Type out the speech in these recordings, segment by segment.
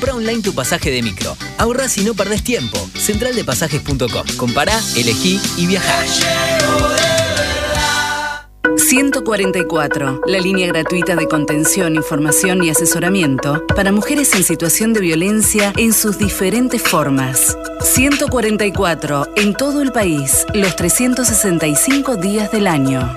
Compra online tu pasaje de micro. Ahorrás y no perdés tiempo. Centraldepasajes.com. Compará, elegí y viajá. 144, la línea gratuita de contención, información y asesoramiento para mujeres en situación de violencia en sus diferentes formas. 144, en todo el país, los 365 días del año.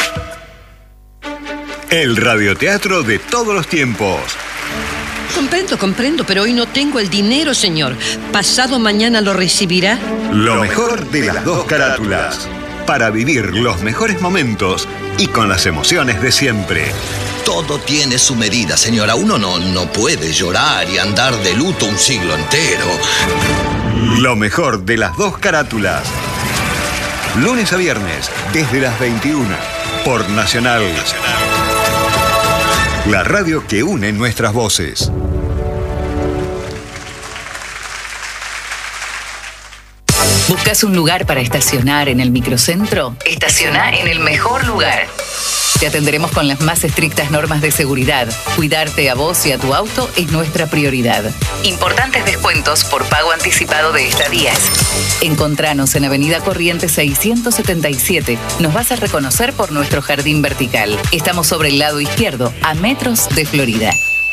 El radioteatro de todos los tiempos. Comprendo, pero hoy no tengo el dinero, señor. ¿Pasado mañana lo recibirá? Lo mejor de las dos carátulas. Para vivir los mejores momentos y con las emociones de siempre. Todo tiene su medida, señora. Uno no puede llorar y andar de luto un siglo entero. Lo mejor de las dos carátulas. Lunes a viernes, desde las 21, por Nacional. La radio que une nuestras voces. ¿Buscas un lugar para estacionar en el microcentro? Estaciona en el mejor lugar. Te atenderemos con las más estrictas normas de seguridad. Cuidarte a vos y a tu auto es nuestra prioridad. Importantes descuentos por pago anticipado de estadías. Encontranos en Avenida Corrientes 677. Nos vas a reconocer por nuestro jardín vertical. Estamos sobre el lado izquierdo, a metros de Florida.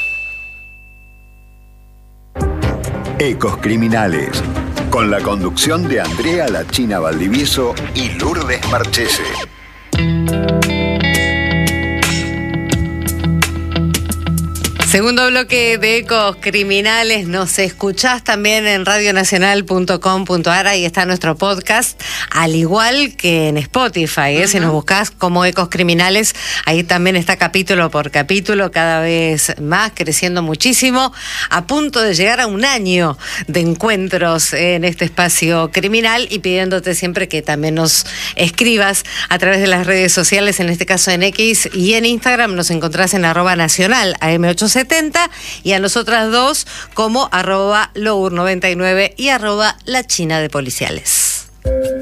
Ecos Criminales, con la conducción de Andrea La China Valdivieso y Lourdes Marchese. Segundo bloque de Ecos Criminales. Nos escuchás también en radionacional.com.ar. Ahí está nuestro podcast, al igual que en Spotify. Si nos buscás como Ecos Criminales, ahí también está capítulo por capítulo, cada vez más, creciendo muchísimo, a punto de llegar a 1 año de encuentros en este espacio criminal, y pidiéndote siempre que también nos escribas a través de las redes sociales, en este caso en X y en Instagram. Nos encontrás en @nacional AM870 y a nosotras dos como @lour99 y @la China de Policiales.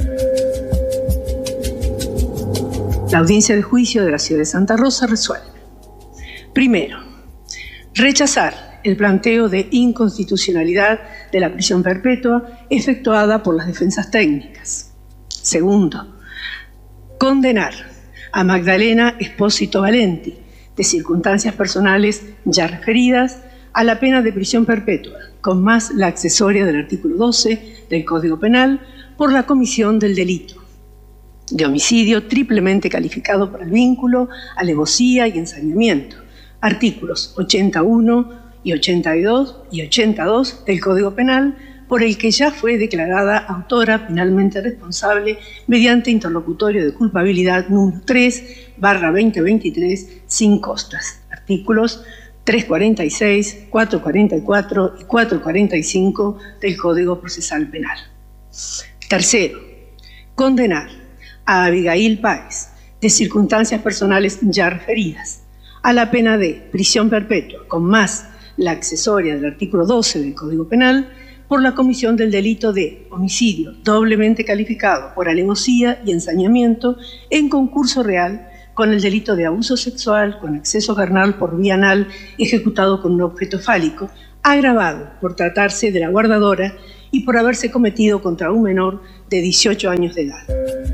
La audiencia de juicio de la ciudad de Santa Rosa resuelve. Primero, rechazar el planteo de inconstitucionalidad de la prisión perpetua efectuada por las defensas técnicas. Segundo, condenar a Magdalena Espósito Valenti, de circunstancias personales ya referidas, a la pena de prisión perpetua, con más la accesoria del artículo 12 del Código Penal, por la comisión del delito de homicidio triplemente calificado por el vínculo, alevosía y ensañamiento, artículos 81 y 82 del Código Penal, por el que ya fue declarada autora penalmente responsable mediante interlocutorio de culpabilidad número 3/2023 sin costas. Artículos 346, 444 y 445 del Código Procesal Penal. Tercero, condenar a Abigail Páez, de circunstancias personales ya referidas, a la pena de prisión perpetua, con más la accesoria del artículo 12 del Código Penal, por la comisión del delito de homicidio doblemente calificado por alevosía y ensañamiento en concurso real con el delito de abuso sexual con acceso carnal por vía anal ejecutado con un objeto fálico, agravado por tratarse de la guardadora y por haberse cometido contra un menor de 18 años de edad.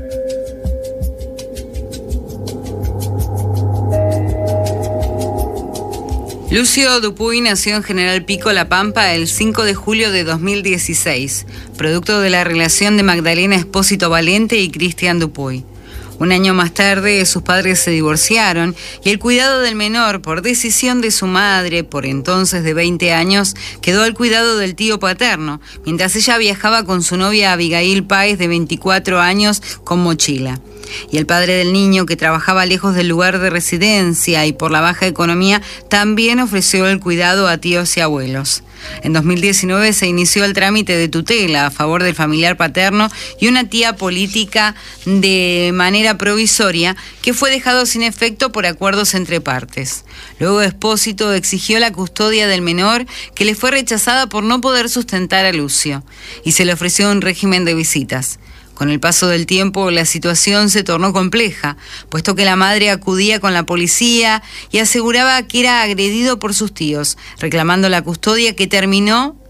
Lucio Dupuy nació en General Pico, La Pampa, el 5 de julio de 2016, producto de la relación de Magdalena Espósito Valenti y Cristian Dupuy. 1 año más tarde, sus padres se divorciaron y el cuidado del menor, por decisión de su madre, por entonces de 20 años, quedó al cuidado del tío paterno, mientras ella viajaba con su novia Abigail Páez, de 24 años, con mochila. Y el padre del niño, que trabajaba lejos del lugar de residencia y por la baja economía, también ofreció el cuidado a tíos y abuelos. En 2019 se inició el trámite de tutela a favor del familiar paterno y una tía política de manera provisoria, que fue dejado sin efecto por acuerdos entre partes. Luego Espósito exigió la custodia del menor, que le fue rechazada por no poder sustentar a Lucio, y se le ofreció un régimen de visitas. Con el paso del tiempo, la situación se tornó compleja, puesto que la madre acudía con la policía y aseguraba que era agredido por sus tíos, reclamando la custodia, que terminó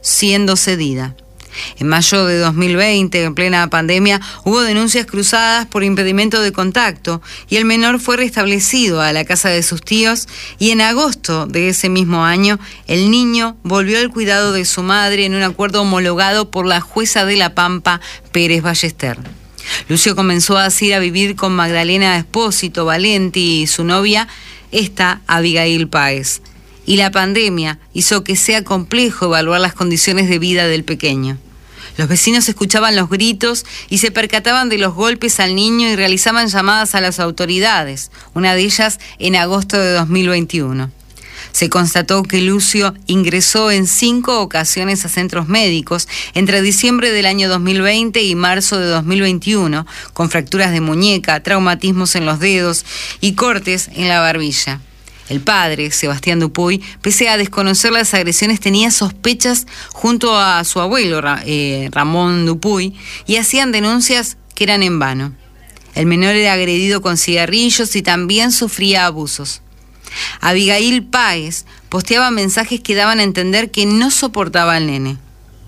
siendo cedida. En mayo de 2020, en plena pandemia, hubo denuncias cruzadas por impedimento de contacto y el menor fue restablecido a la casa de sus tíos, y en agosto de ese mismo año el niño volvió al cuidado de su madre en un acuerdo homologado por la jueza de La Pampa, Pérez Ballester. Lucio comenzó así a vivir con Magdalena Espósito Valenti y su novia, Abigail Páez. Y la pandemia hizo que sea complejo evaluar las condiciones de vida del pequeño. Los vecinos escuchaban los gritos y se percataban de los golpes al niño y realizaban llamadas a las autoridades, una de ellas en agosto de 2021. Se constató que Lucio ingresó en 5 ocasiones a centros médicos entre diciembre del año 2020 y marzo de 2021, con fracturas de muñeca, traumatismos en los dedos y cortes en la barbilla. El padre, Sebastián Dupuy, pese a desconocer las agresiones, tenía sospechas junto a su abuelo, Ramón Dupuy, y hacían denuncias que eran en vano. El menor era agredido con cigarrillos y también sufría abusos. Abigail Páez posteaba mensajes que daban a entender que no soportaba al nene.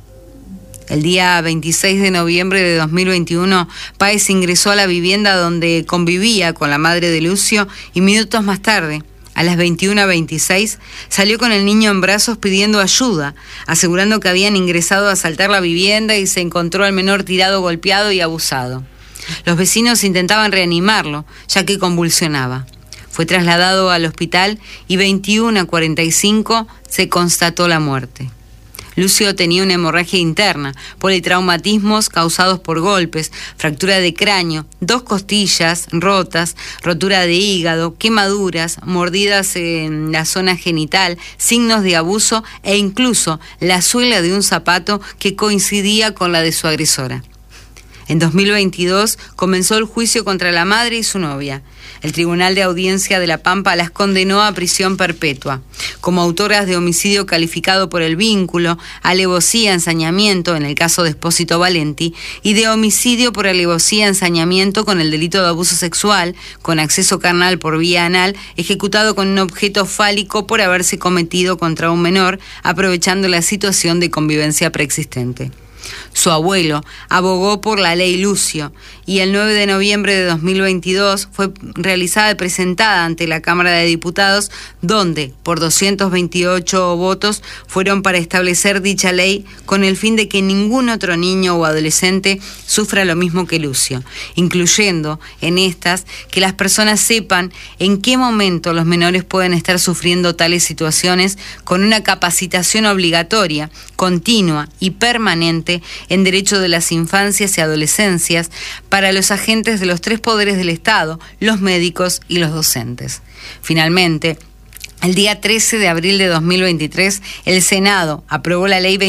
El día 26 de noviembre de 2021, Páez ingresó a la vivienda donde convivía con la madre de Lucio y minutos más tarde, a las 21:26, salió con el niño en brazos pidiendo ayuda, asegurando que habían ingresado a asaltar la vivienda y se encontró al menor tirado, golpeado y abusado. Los vecinos intentaban reanimarlo, ya que convulsionaba. Fue trasladado al hospital y 21:45 se constató la muerte. Lucio tenía una hemorragia interna, politraumatismos causados por golpes, fractura de cráneo, 2 costillas rotas, rotura de hígado, quemaduras, mordidas en la zona genital, signos de abuso e incluso la suela de un zapato que coincidía con la de su agresora. En 2022 comenzó el juicio contra la madre y su novia. El Tribunal de Audiencia de La Pampa las condenó a prisión perpetua, como autoras de homicidio calificado por el vínculo, alevosía, ensañamiento, en el caso de Espósito Valenti, y de homicidio por alevosía, ensañamiento con el delito de abuso sexual, con acceso carnal por vía anal, ejecutado con un objeto fálico por haberse cometido contra un menor, aprovechando la situación de convivencia preexistente. Su abuelo abogó por la ley Lucio y el 9 de noviembre de 2022 fue realizada y presentada ante la Cámara de Diputados, donde por 228 votos fueron para establecer dicha ley con el fin de que ningún otro niño o adolescente sufra lo mismo que Lucio, incluyendo en estas que las personas sepan en qué momento los menores pueden estar sufriendo tales situaciones, con una capacitación obligatoria, continua y permanente en derecho de las infancias y adolescencias para los agentes de los 3 poderes del Estado, los médicos y los docentes. Finalmente, el día 13 de abril de 2023, el Senado aprobó la ley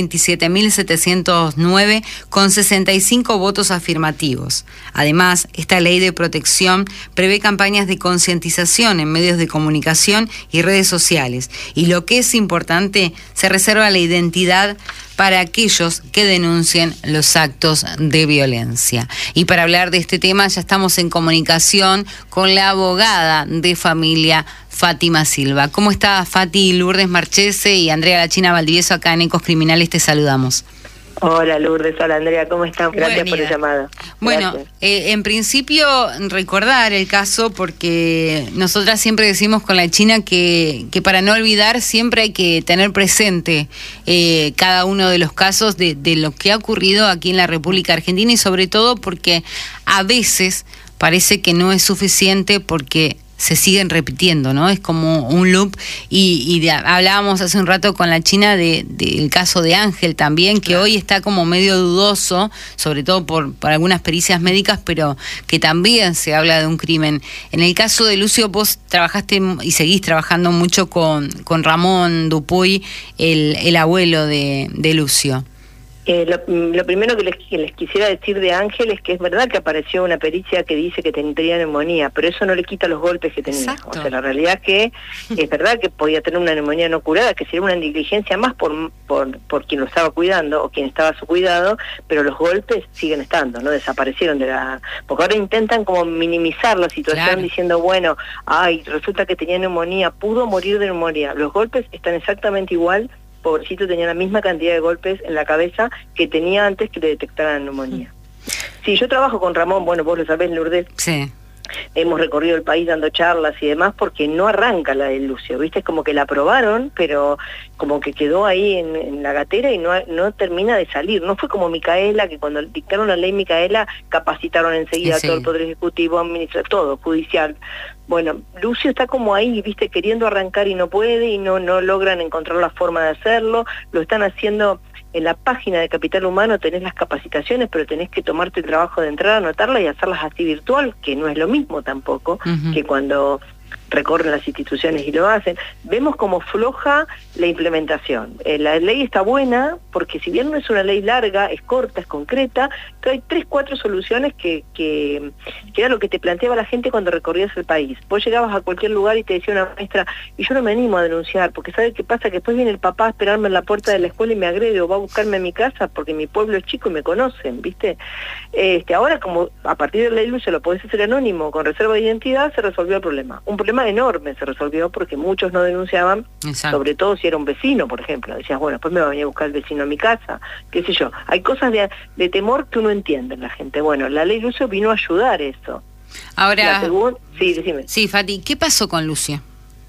27.709 con 65 votos afirmativos. Además, esta ley de protección prevé campañas de concientización en medios de comunicación y redes sociales. Y lo que es importante, se reserva la identidad para aquellos que denuncien los actos de violencia. Y para hablar de este tema ya estamos en comunicación con la abogada de familia, Fátima Silva. ¿Cómo está, Fati? Lourdes Marchese y Andrea La China Valdivieso acá en Ecos Criminales te saludamos. Hola Lourdes, hola Andrea, ¿cómo están? Gracias por el llamado. Bueno, en principio recordar el caso, porque nosotras siempre decimos con la China que para no olvidar siempre hay que tener presente cada uno de los casos de lo que ha ocurrido aquí en la República Argentina, y sobre todo porque a veces parece que no es suficiente porque se siguen repitiendo, ¿no? Es como un loop, y hablábamos hace un rato con la China del caso de Ángel también, que hoy está como medio dudoso, sobre todo por algunas pericias médicas, pero que también se habla de un crimen. En el caso de Lucio, vos trabajaste y seguís trabajando mucho con Ramón Dupuy, el abuelo de Lucio. Lo primero que les quisiera decir de Ángel es que es verdad que apareció una pericia que dice que tenía neumonía, pero eso no le quita los golpes que tenía. Exacto. O sea, la realidad es que es verdad que podía tener una neumonía no curada, que sería una negligencia más por quien lo estaba cuidando o quien estaba a su cuidado, pero los golpes siguen estando, no desaparecieron porque ahora intentan como minimizar la situación, claro, diciendo, bueno, resulta que tenía neumonía, pudo morir de neumonía. Los golpes están exactamente igual pobrecito tenía la misma cantidad de golpes en la cabeza que tenía antes que le detectaran neumonía. Sí, yo trabajo con Ramón, bueno, vos lo sabés, Lourdes. Sí. Hemos recorrido el país dando charlas y demás porque no arranca la de Lucio, ¿viste? Es como que la aprobaron, pero como que quedó ahí en la gatera y no termina de salir. No fue como Micaela, que cuando dictaron la ley Micaela capacitaron enseguida todo el Poder Ejecutivo, Administrativo, todo, judicial. Bueno, Lucio está como ahí, ¿viste? Queriendo arrancar y no puede y no logran encontrar la forma de hacerlo. Lo están haciendo. En la página de Capital Humano tenés las capacitaciones, pero tenés que tomarte el trabajo de entrar, anotarlas y hacerlas así virtual, que no es lo mismo tampoco que cuando recorren las instituciones y lo hacen. Vemos como floja la implementación. La ley está buena porque si bien no es una ley larga, es corta, es concreta, pero hay 3, 4 soluciones que era lo que te planteaba la gente cuando recorrías el país. Vos llegabas a cualquier lugar y te decía una maestra, y yo no me animo a denunciar, porque ¿sabe qué pasa? Que después viene el papá a esperarme en la puerta de la escuela y me agrede, o va a buscarme a mi casa porque mi pueblo es chico y me conocen, ¿viste? Ahora, como a partir de la ley se lo podés hacer anónimo, con reserva de identidad, se resolvió el problema. Un problema enorme se resolvió porque muchos no denunciaban, sobre todo si era un vecino, por ejemplo. Decías, bueno, después me va a venir a buscar el vecino a mi casa, qué sé yo. Hay cosas de temor que uno entiende en la gente. Bueno, la ley Lucio vino a ayudar eso. Ahora, sí, decime. Sí, Fati, ¿qué pasó con Lucio?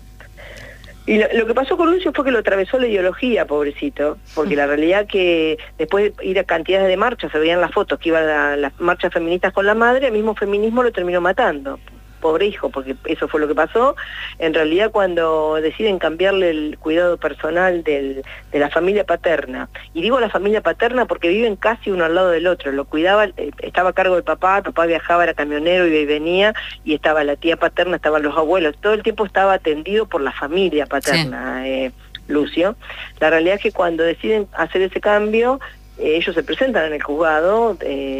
Y lo que pasó con Lucio fue que lo atravesó la ideología, pobrecito, porque la realidad que después de ir a cantidades de marchas, se veían las fotos que iban a las marchas feministas con la madre, el mismo feminismo lo terminó matando. Pobre hijo, porque eso fue lo que pasó. En realidad, cuando deciden cambiarle el cuidado personal de la familia paterna, y digo la familia paterna porque viven casi uno al lado del otro, lo cuidaba, estaba a cargo del papá, el papá viajaba, era camionero, iba y venía, y estaba la tía paterna, estaban los abuelos, todo el tiempo estaba atendido por la familia paterna, Lucio. La realidad es que cuando deciden hacer ese cambio, ellos se presentan en el juzgado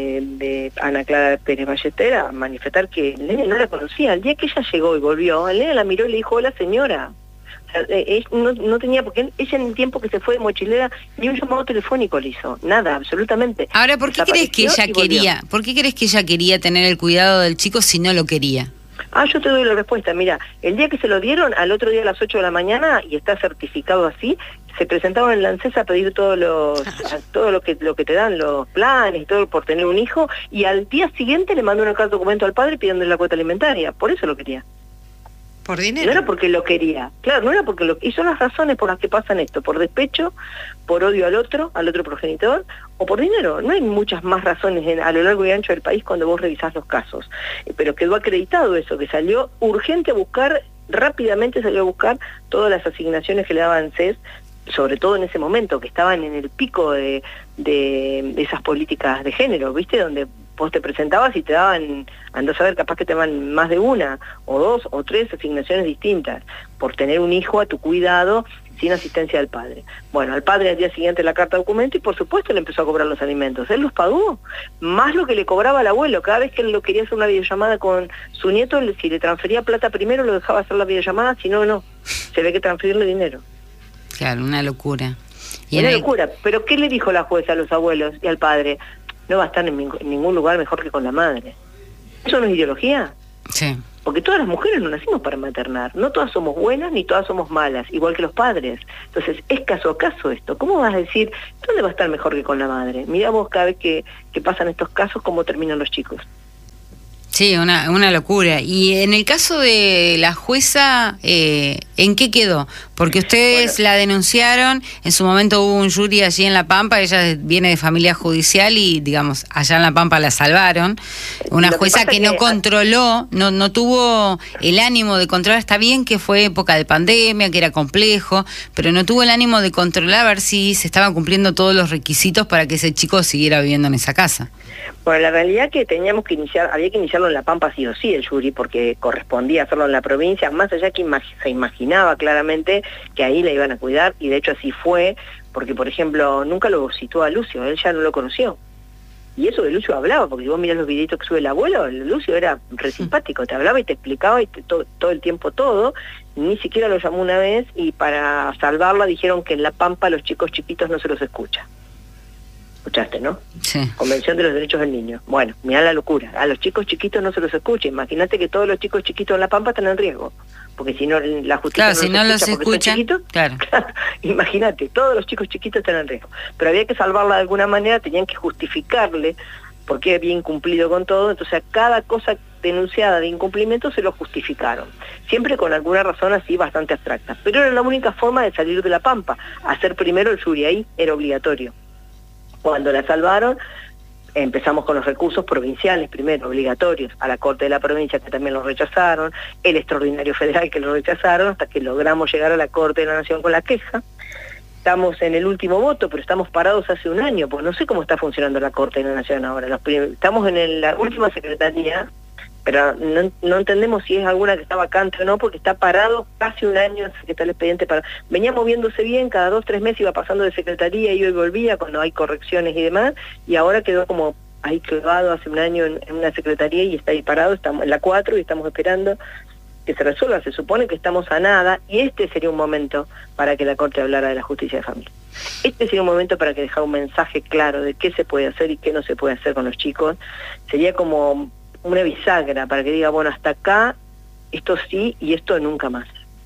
de Ana Clara Pérez Ballester a manifestar que el nene no la conocía. El día que ella llegó y volvió, el nene la miró y le dijo, hola señora. O sea, no tenía, porque ella en el tiempo que se fue de mochilera, ni un llamado telefónico le hizo, nada, absolutamente. Ahora, ¿por qué crees que ella quería? ¿Por qué crees que ella quería tener el cuidado del chico si no lo quería? Yo te doy la respuesta. Mira, el día que se lo dieron, al otro día a las 8 de la mañana, y está certificado así, se presentaron en la ANSES a pedir todo lo que te dan, los planes y todo por tener un hijo, y al día siguiente le mandó un documento al padre pidiéndole la cuota alimentaria. Por eso lo quería. ¿Por dinero? No era porque lo quería, claro, no era porque lo... Y son las razones por las que pasan esto, por despecho, por odio al otro progenitor, o por dinero. No hay muchas más razones a lo largo y ancho del país cuando vos revisás los casos. Pero quedó acreditado eso, que salió urgente a buscar, rápidamente salió a buscar todas las asignaciones que le daban CES, sobre todo en ese momento, que estaban en el pico de esas políticas de género, ¿viste? Donde vos te presentabas y te daban, andás a ver, capaz que te daban más de una, o 2, o 3 asignaciones distintas, por tener un hijo a tu cuidado sin asistencia del padre. Bueno, al padre al día siguiente la carta de documento y por supuesto le empezó a cobrar los alimentos. Él los pagó, más lo que le cobraba al abuelo. Cada vez que él lo quería hacer una videollamada con su nieto, si le transfería plata primero, lo dejaba hacer la videollamada, si no, no. Se ve que transferirle dinero. Claro, una locura. Una locura. Pero ¿qué le dijo la jueza a los abuelos y al padre? No va a estar en ningún lugar mejor que con la madre. ¿Eso no es ideología? Sí. Porque todas las mujeres no nacimos para maternar. No todas somos buenas ni todas somos malas, igual que los padres. Entonces, es caso a caso esto. ¿Cómo vas a decir, dónde va a estar mejor que con la madre? Mirá vos cada vez que pasan estos casos, cómo terminan los chicos. Sí, una locura. Y en el caso de la jueza, ¿en qué quedó? Porque ustedes la denunciaron, en su momento hubo un jury allí en La Pampa, ella viene de familia judicial y, digamos, allá en La Pampa la salvaron. Una jueza que no controló, no tuvo el ánimo de controlar. Está bien que fue época de pandemia, que era complejo, pero no tuvo el ánimo de controlar a ver si se estaban cumpliendo todos los requisitos para que ese chico siguiera viviendo en esa casa. Bueno, la realidad es que había que iniciarlo en La Pampa sí o sí el jury, porque correspondía hacerlo en la provincia, más allá que se imaginaba claramente que ahí la iban a cuidar, y de hecho así fue, porque por ejemplo nunca lo citó a Lucio, él ya no lo conoció. Y eso de Lucio hablaba, porque si vos mirás los videitos que sube el abuelo, Lucio era re simpático, te hablaba y te explicaba y todo el tiempo todo, ni siquiera lo llamó una vez, y para salvarla dijeron que en La Pampa los chicos chiquitos no se los escucha. ¿Escuchaste, no? Sí. Convención de los Derechos del Niño. Bueno, mirá la locura. A los chicos chiquitos no se los escucha. Imagínate que todos los chicos chiquitos en La Pampa están en riesgo. porque si no la justicia si no los escuchan, chiquitos, claro, imagínate, todos los chicos chiquitos están en riesgo, pero había que salvarla de alguna manera, tenían que justificarle por qué había incumplido con todo, entonces a cada cosa denunciada de incumplimiento se lo justificaron, siempre con alguna razón así bastante abstracta, pero era la única forma de salir de la pampa, hacer primero el jury, ahí era obligatorio. Cuando la salvaron, empezamos con los recursos provinciales primero, obligatorios, a la Corte de la Provincia que también lo rechazaron, el Extraordinario Federal que lo rechazaron, hasta que logramos llegar a la Corte de la Nación con la queja. Estamos en el último voto, pero estamos parados hace un año, pues no sé cómo está funcionando la Corte de la Nación ahora. Estamos en la última secretaría, pero no entendemos si es alguna que está vacante o no, porque está parado casi un año, que está el expediente parado. Venía moviéndose bien, cada 2-3 meses iba pasando de secretaría y hoy volvía cuando hay correcciones y demás, y ahora quedó como ahí clavado hace un año en una secretaría y está ahí parado, estamos en la 4 y estamos esperando que se resuelva. Se supone que estamos a nada y este sería un momento para que la Corte hablara de la justicia de familia. Este sería un momento para que dejara un mensaje claro de qué se puede hacer y qué no se puede hacer con los chicos. Sería como una bisagra para que diga, bueno, hasta acá, esto sí y esto nunca más.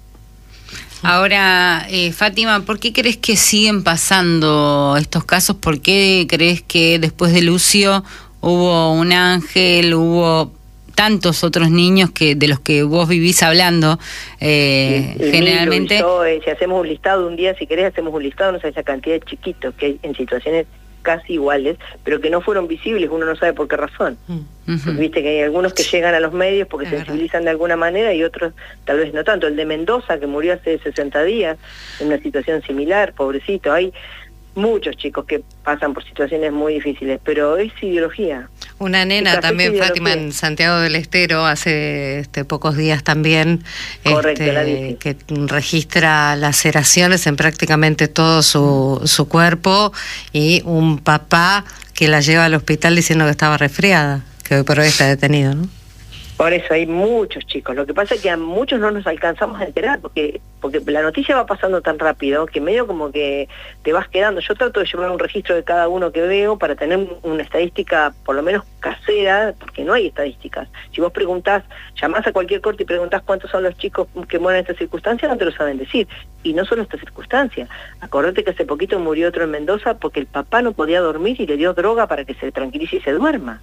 Ahora, Fátima, ¿por qué crees que siguen pasando estos casos? ¿Por qué crees que después de Lucio hubo un Ángel, hubo tantos otros niños de los que vos vivís hablando? Generalmente... si hacemos un listado un día, si querés hacemos un listado, no sabes la cantidad de chiquitos que hay en situaciones casi iguales, pero que no fueron visibles, uno no sabe por qué razón. Viste que hay algunos que llegan a los medios porque sensibilizan de alguna manera y otros tal vez no tanto. El de Mendoza, que murió hace 60 días, en una situación similar, pobrecito. Hay muchos chicos que pasan por situaciones muy difíciles, pero es ideología. Una nena también, Fátima, en Santiago del Estero, hace pocos días también, correcto, que registra laceraciones en prácticamente todo su cuerpo, y un papá que la lleva al hospital diciendo que estaba resfriada, que hoy por hoy está detenido, ¿no? Por eso hay muchos chicos. Lo que pasa es que a muchos no nos alcanzamos a enterar, porque la noticia va pasando tan rápido que medio como que te vas quedando. Yo trato de llevar un registro de cada uno que veo para tener una estadística por lo menos casera, porque no hay estadísticas. Si vos preguntás, llamás a cualquier corte y preguntás cuántos son los chicos que mueren en esta circunstancia, no te lo saben decir. Y no solo esta circunstancia. Acordate que hace poquito murió otro en Mendoza porque el papá no podía dormir y le dio droga para que se tranquilice y se duerma.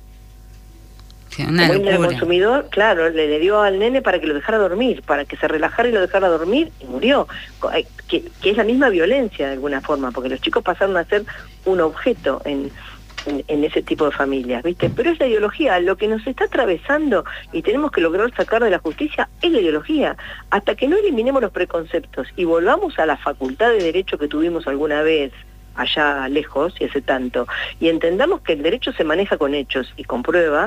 Como el consumidor, claro, le dio al nene para que lo dejara dormir, para que se relajara y lo dejara dormir, y murió. Que es la misma violencia de alguna forma, porque los chicos pasaron a ser un objeto en ese tipo de familias, ¿viste? Pero es la ideología, lo que nos está atravesando y tenemos que lograr sacar de la justicia es la ideología. Hasta que no eliminemos los preconceptos y volvamos a la facultad de derecho que tuvimos alguna vez, allá lejos y hace tanto, y entendamos que el derecho se maneja con hechos y con prueba,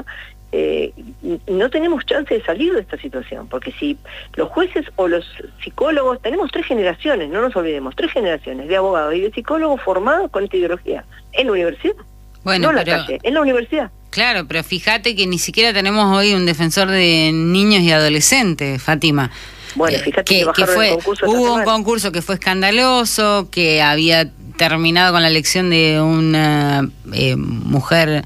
no tenemos chance de salir de esta situación, porque si los jueces o los psicólogos, tenemos 3 generaciones, no nos olvidemos, 3 generaciones de abogados y de psicólogos formados con esta ideología, en la universidad, bueno, no en la calle, en la universidad. Claro, pero fíjate que ni siquiera tenemos hoy un defensor de niños y adolescentes, Fátima. Bueno, fíjate que hubo un concurso que fue escandaloso, que había terminado con la elección de una mujer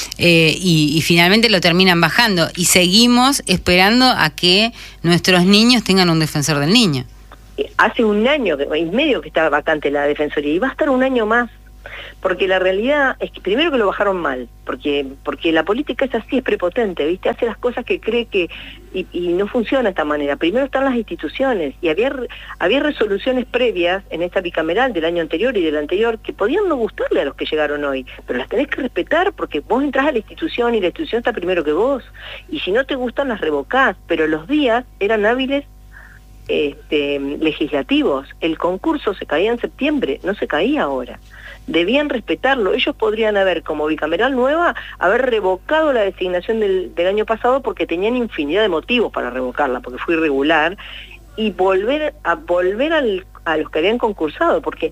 y finalmente lo terminan bajando y seguimos esperando a que nuestros niños tengan un defensor del niño. Hace un año y medio que está vacante la defensoría y va a estar un año más, porque la realidad es que primero que lo bajaron mal, porque la política es así, es prepotente, ¿viste? Hace las cosas que cree que y no funciona de esta manera. Primero están las instituciones y había resoluciones previas en esta bicameral del año anterior y del anterior que podían no gustarle a los que llegaron hoy, pero las tenés que respetar porque vos entrás a la institución y la institución está primero que vos, y si no te gustan las revocás, pero los días eran hábiles legislativos. El concurso se caía en septiembre, no se caía ahora. Debían respetarlo. Ellos podrían haber, como bicameral nueva, haber revocado la designación del año pasado porque tenían infinidad de motivos para revocarla, porque fue irregular, y volver a los que habían concursado, porque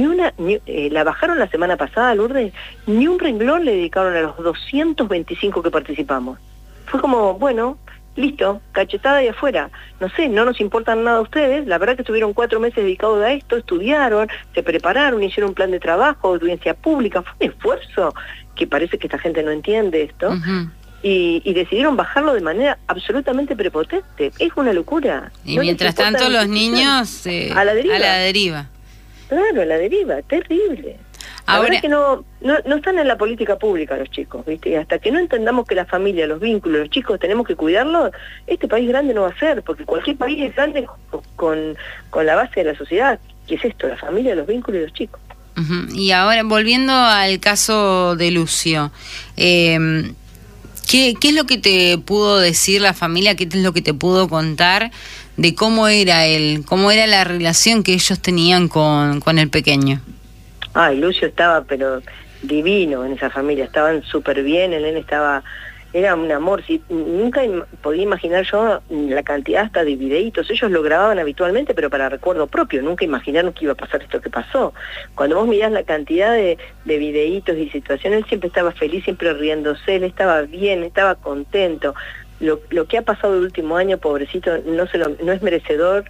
la bajaron la semana pasada, Lourdes, ni un renglón le dedicaron a los 225 que participamos. Fue como, bueno, listo, cachetada y afuera. No sé, no nos importan nada a ustedes. La verdad que estuvieron 4 meses dedicados a esto, estudiaron, se prepararon, hicieron un plan de trabajo, audiencia pública. Fue un esfuerzo que parece que esta gente no entiende esto. y decidieron bajarlo de manera absolutamente prepotente. Es una locura. Y no mientras tanto los niños a la deriva. Claro, a la deriva, terrible. Ahora es que no están en la política pública los chicos, ¿viste? Y hasta que no entendamos que la familia, los vínculos, los chicos tenemos que cuidarlos, este país grande no va a ser, porque cualquier país es grande con la base de la sociedad, que es esto, la familia, los vínculos y los chicos. Y ahora, volviendo al caso de Lucio, ¿qué es lo que te pudo decir la familia? ¿Qué es lo que te pudo contar de cómo era la relación que ellos tenían con el pequeño? Ay, Lucio estaba, pero divino en esa familia, estaban súper bien, el nene era un amor. Nunca podía imaginar yo la cantidad hasta de videitos, ellos lo grababan habitualmente, pero para recuerdo propio, nunca imaginaron que iba a pasar esto que pasó. Cuando vos mirás la cantidad de videitos y situaciones, él siempre estaba feliz, siempre riéndose, él estaba bien, estaba contento. Lo que ha pasado el último año, pobrecito, no es merecedor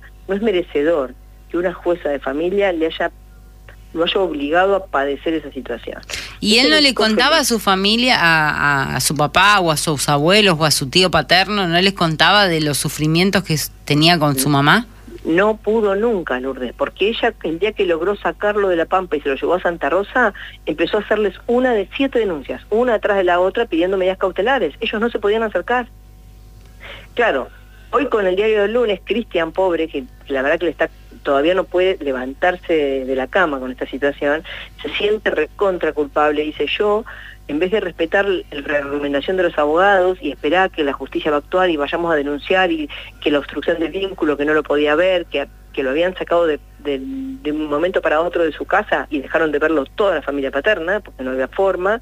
que una jueza de familia lo haya obligado a padecer esa situación. ¿Y él no le contaba a su familia, a su papá o a sus abuelos o a su tío paterno, no les contaba de los sufrimientos que tenía con su mamá? No pudo nunca, Lourdes, porque ella, el día que logró sacarlo de La Pampa y se lo llevó a Santa Rosa, empezó a hacerles una de 7 denuncias, una atrás de la otra, pidiendo medidas cautelares. Ellos no se podían acercar. Claro, hoy con el diario del lunes, Cristian, pobre, que la verdad que todavía no puede levantarse de la cama con esta situación, se siente recontra culpable. Dice, yo, en vez de respetar la recomendación de los abogados y esperar que la justicia va a actuar y vayamos a denunciar, y que la obstrucción del vínculo, que no lo podía ver, que lo habían sacado de un momento para otro de su casa y dejaron de verlo toda la familia paterna, porque no había forma.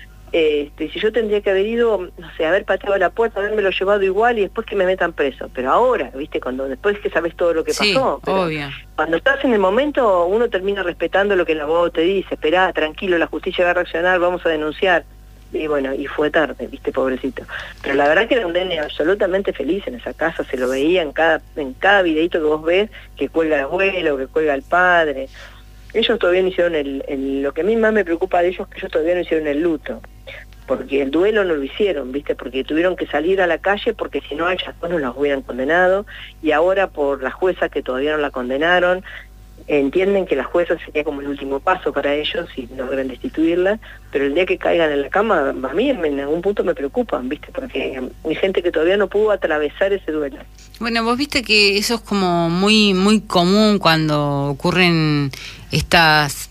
Si yo tendría que haber ido, no sé, haber pateado la puerta, habérmelo llevado igual y después que me metan preso. Pero ahora, ¿viste? Después que sabes todo lo que pasó. Obvio. Cuando estás en el momento, uno termina respetando lo que el abogado te dice. Esperá, tranquilo, la justicia va a reaccionar, vamos a denunciar. Y bueno, y fue tarde, ¿viste? Pobrecito. Pero la verdad que era un nene absolutamente feliz en esa casa, se lo veía en cada videito que vos ves, que cuelga el abuelo, que cuelga el padre. Ellos todavía no hicieron lo que a mí más me preocupa de ellos, que ellos todavía no hicieron el luto, porque el duelo no lo hicieron, ¿viste? Porque tuvieron que salir a la calle, porque si no a ellas no las hubieran condenado, y ahora por la jueza que todavía no la condenaron, entienden que la jueza sería como el último paso para ellos y logran destituirla, pero el día que caigan en la cama, a mí en algún punto me preocupan, ¿viste? Porque hay gente que todavía no pudo atravesar ese duelo. Bueno, vos viste que eso es como muy, muy común cuando ocurren estas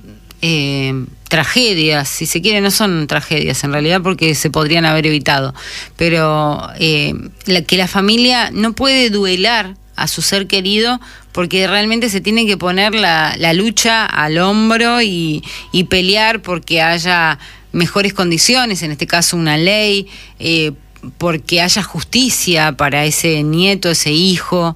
tragedias, si se quiere. No son tragedias en realidad, porque se podrían haber evitado, pero que la familia no puede duelar a su ser querido, porque realmente se tiene que poner la lucha al hombro y pelear porque haya mejores condiciones, en este caso una ley, porque haya justicia para ese nieto, ese hijo.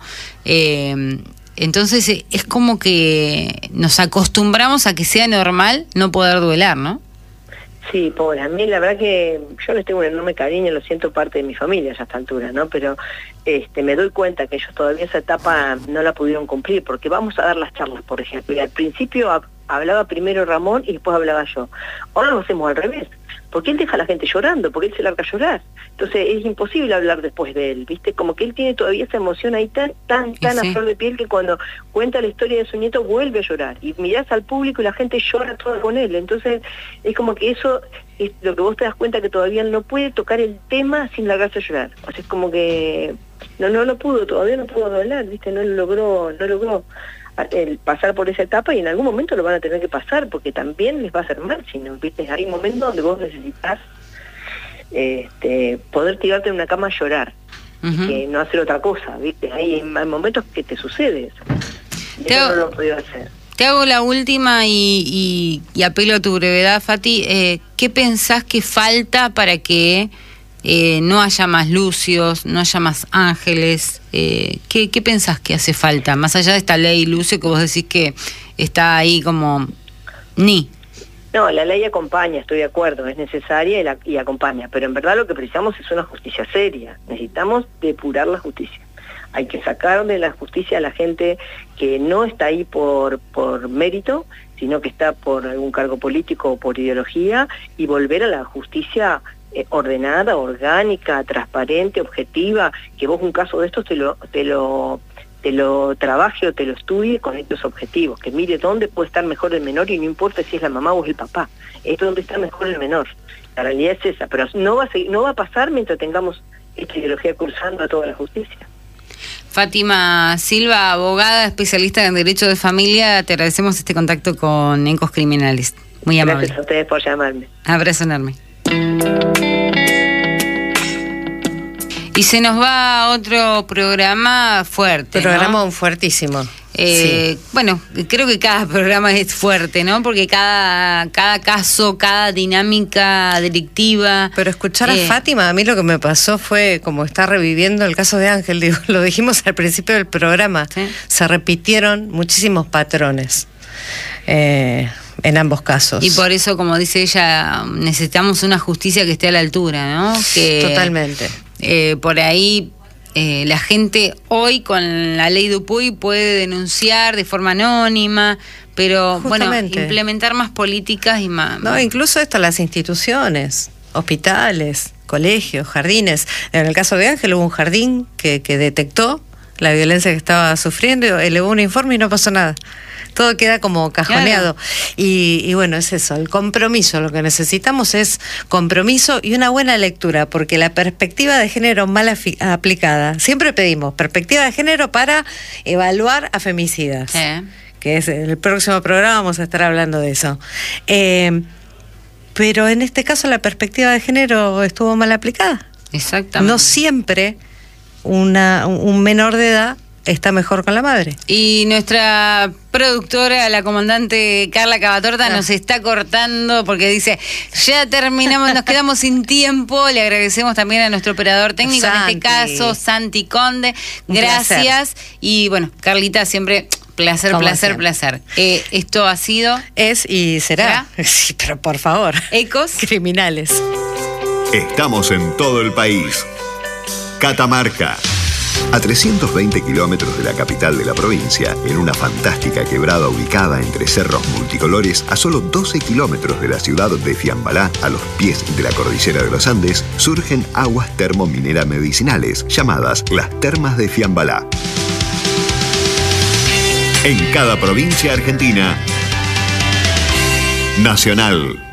Entonces es como que nos acostumbramos a que sea normal no poder duelar, ¿no? Sí, pobre, a mí la verdad que yo les tengo un enorme cariño, lo siento parte de mi familia a esta altura, ¿no? Pero me doy cuenta que ellos todavía esa etapa no la pudieron cumplir, porque vamos a dar las charlas, por ejemplo, y al principio hablaba primero Ramón y después hablaba yo. Ahora lo hacemos al revés, porque él deja a la gente llorando, porque él se larga a llorar. Entonces es imposible hablar después de él, ¿viste? Como que él tiene todavía esa emoción ahí tan a flor de piel, que cuando cuenta la historia de su nieto vuelve a llorar. Y mirás al público y la gente llora toda con él. Entonces es como que eso es lo que vos te das cuenta, que todavía no puede tocar el tema sin largarse a llorar. O sea, es como que no pudo, todavía no pudo hablar, ¿viste? No logró el pasar por esa etapa, y en algún momento lo van a tener que pasar, porque también les va a hacer mal, sino, ¿viste? Hay momentos donde vos necesitas poder tirarte en una cama a llorar, que no hacer otra cosa, ¿viste? Hay momentos que te sucede eso. Eso no lo he podido hacer. Te hago la última y apelo a tu brevedad, Fati. ¿Qué pensás que falta para que no haya más Lucios, no haya más Ángeles? ¿Qué pensás que hace falta? Más allá de esta ley, Lucio, que vos decís que está ahí como No, la ley acompaña, estoy de acuerdo, es necesaria y acompaña, pero en verdad lo que precisamos es una justicia seria. Necesitamos depurar la justicia. Hay que sacar de la justicia a la gente que no está ahí por mérito, sino que está por algún cargo político o por ideología, y volver a la justicia ordenada, orgánica, transparente, objetiva, que vos un caso de estos te lo trabaje o te lo estudie con estos objetivos, que mire dónde puede estar mejor el menor y no importa si es la mamá o es el papá, es dónde está mejor el menor. La realidad es esa, pero no va a pasar mientras tengamos esta ideología cruzando a toda la justicia. Fátima Silva, abogada especialista en Derecho de Familia, te agradecemos este contacto con Ecos Criminales. Muy amable. Gracias a ustedes por llamarme. Abrazo enorme. Y se nos va otro programa fuerte, Programa fuertísimo. Sí. Bueno, creo que cada programa es fuerte, ¿no? Porque cada caso, cada dinámica delictiva. Pero escuchar a Fátima, a mí lo que me pasó fue como estar reviviendo el caso de Ángel. Digo, lo dijimos al principio del programa. ¿Sí? Se repitieron muchísimos patrones en ambos casos. Y por eso, como dice ella, necesitamos una justicia que esté a la altura, ¿no? Totalmente. Por ahí la gente hoy con la ley Dupuy puede denunciar de forma anónima, pero justamente, bueno, implementar más políticas y más... No, incluso esto, las instituciones, hospitales, colegios, jardines. En el caso de Ángel hubo un jardín que detectó la violencia que estaba sufriendo, elevó un informe y no pasó nada. Todo queda como cajoneado. Claro. Y bueno, es eso, el compromiso. Lo que necesitamos es compromiso y una buena lectura, porque la perspectiva de género mal aplicada, siempre pedimos perspectiva de género para evaluar a femicidas, que es el próximo programa, vamos a estar hablando de eso. Pero en este caso la perspectiva de género estuvo mal aplicada. Exactamente. No siempre un menor de edad está mejor con la madre. Y nuestra productora, la comandante Carla Cavatorta, nos está cortando porque dice, ya terminamos, nos quedamos sin tiempo. Le agradecemos también a nuestro operador técnico, Santi. En este caso, Santi Conde. Gracias. Y bueno, Carlita, siempre placer. Esto ha sido... Es y será. Sí, pero por favor. Ecos Criminales. Estamos en todo el país. Catamarca. A 320 kilómetros de la capital de la provincia, en una fantástica quebrada ubicada entre cerros multicolores, a solo 12 kilómetros de la ciudad de Fiambalá, a los pies de la cordillera de los Andes, surgen aguas termominera medicinales, llamadas las Termas de Fiambalá. En cada provincia argentina, Nacional.